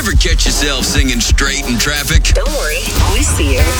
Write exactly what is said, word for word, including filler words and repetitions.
Ever catch yourself singing straight in traffic? Don't worry, we see you.